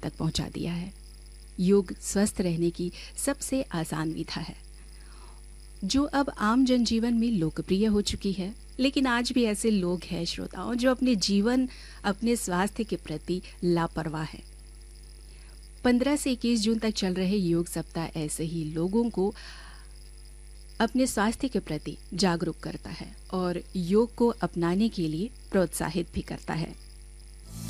तक पहुंचा दिया है। योग स्वस्थ रहने की सबसे आसान विधा है, जो अब आम जनजीवन में लोकप्रिय हो चुकी है। लेकिन आज भी ऐसे लोग हैं श्रोताओं, जो अपने जीवन, अपने स्वास्थ्य के प्रति लापरवाह हैं। 15 से 21 जून तक चल रहे योग सप्ताह ऐसे ही लोगों को अपने स्वास्थ्य के प्रति जागरूक करता है और योग को अपनाने के लिए प्रोत्साहित भी करता है।